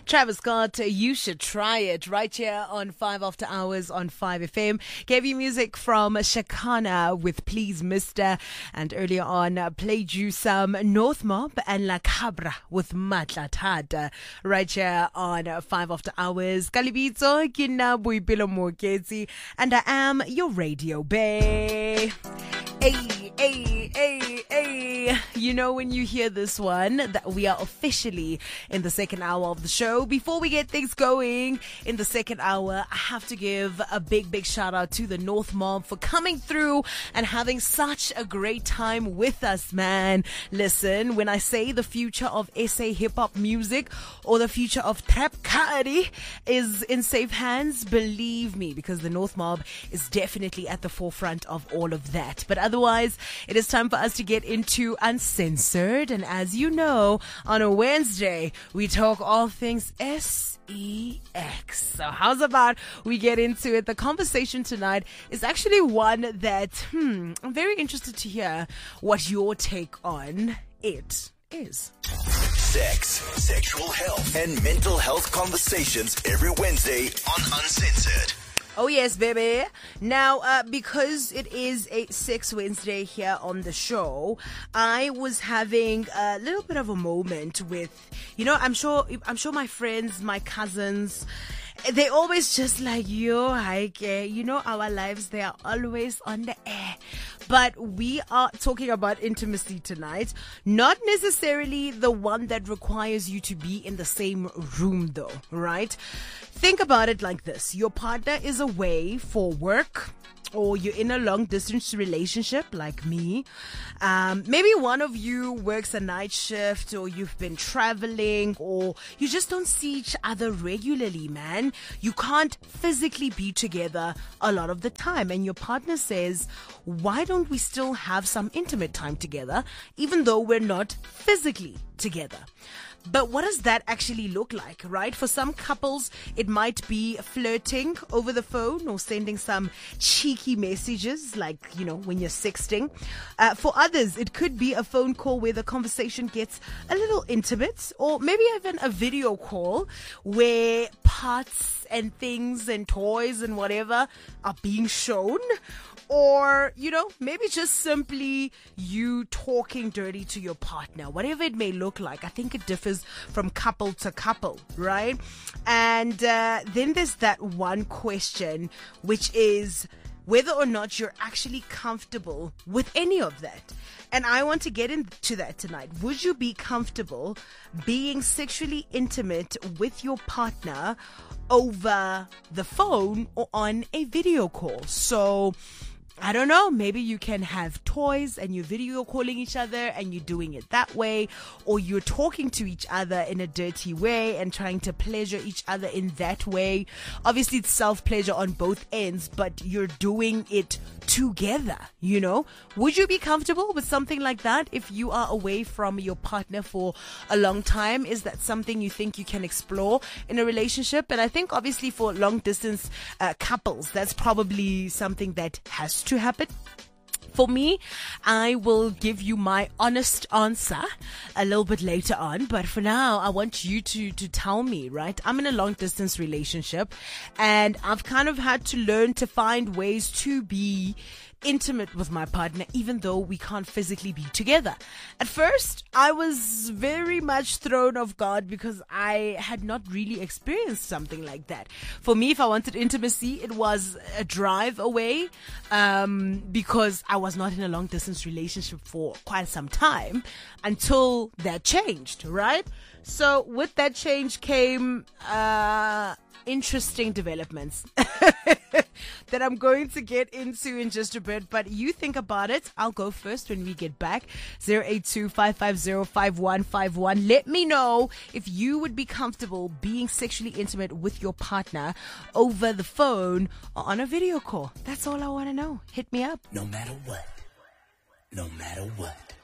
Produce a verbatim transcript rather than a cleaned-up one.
Travis Scott, You Should Try It, right here on five After Hours on five F M. Gave you music from Shakana with Please Mister, and earlier on uh, played you some North Mob and La Cabra with Matla Tada, right here on uh, five After Hours. Kalibitso, Kina Buipilo Mokezi, and I am your radio bae. Hey, hey, hey, hey. You know when you hear this one that we are officially in the second hour of the show. Before we get things going in the second hour, I have to give a big, big shout out to the North Mob for coming through and having such a great time with us, man. Listen, when I say the future of S A hip-hop music or the future of trap kari is in safe hands, believe me, because the North Mob is definitely at the forefront of all of that. But otherwise, it is time for us to get into Uncensored. And as you know, on a Wednesday, we talk all things S E X. So how's about we get into it? The conversation tonight is actually one that, hmm, I'm very interested to hear what your take on it is. Sex, sexual health, and mental health conversations every Wednesday on Uncensored. Oh yes, baby. Now, uh, because it is a Sex Wednesday here on the show, I was having a little bit of a moment with, you know, I'm sure, I'm sure my friends, my cousins, they always just like, yo, hi, you know, our lives, they are always on the air. But we are talking about intimacy tonight. Not necessarily the one that requires you to be in the same room though, right? Think about it like this. Your partner is away for work, or you're in a long distance relationship like me. Um, maybe one of you works a night shift, or you've been traveling, or you just don't see each other regularly, man. You can't physically be together a lot of the time. And your partner says, why don't we still have some intimate time together, even though we're not physically together? But what does that actually look like, right? For some couples, it might be flirting over the phone or sending some cheeky messages like, you know, when you're sexting. Uh, for others, it could be a phone call where the conversation gets a little intimate, or maybe even a video call where parts and things and toys and whatever are being shown. Or, you know, maybe just simply you talking dirty to your partner, whatever it may look like. I think it differs from couple to couple, right? And uh, then there's that one question, which is whether or not you're actually comfortable with any of that. And I want to get into that tonight. Would you be comfortable being sexually intimate with your partner over the phone or on a video call? So I don't know, maybe you can have toys and you're video calling each other and you're doing it that way, or you're talking to each other in a dirty way and trying to pleasure each other in that way. Obviously, it's self-pleasure on both ends, but you're doing it together, you know? Would you be comfortable with something like that if you are away from your partner for a long time? Is that something you think you can explore in a relationship? And I think obviously for long distance uh, couples, that's probably something that has to happen. For me, I will give you my honest answer a little bit later on. But for now, I want you to, to tell me, right? I'm in a long distance relationship and I've kind of had to learn to find ways to be intimate with my partner, even though we can't physically be together. At first, I was very much thrown off guard because I had not really experienced something like that. For me, if I wanted intimacy, it was a drive away, um, because I was not in a long distance relationship for quite some time until that changed, right? So with that change came, uh, interesting developments that I'm going to get into in just a bit, but you think about it. I'll go first when we get back. zero eight two, five five zero, five one five one. Let me know if you would be comfortable being sexually intimate with your partner over the phone or on a video call. That's all I want to know. Hit me up. No matter what, no matter what.